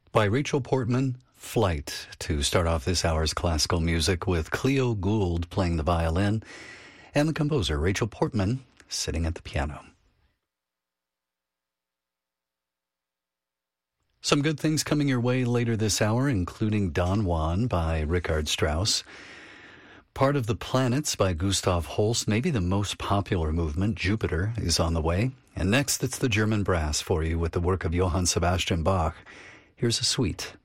By Rachel Portman, Flight, to start off this hour's classical music with Cleo Gould playing the violin and the composer Rachel Portman sitting at the piano. Some good things coming your way later this hour, including Don Juan by Richard Strauss, Part of the Planets by Gustav Holst, maybe the most popular movement, Jupiter, is on the way. And next, it's the German brass for you with the work of Johann Sebastian Bach. Here's a suite.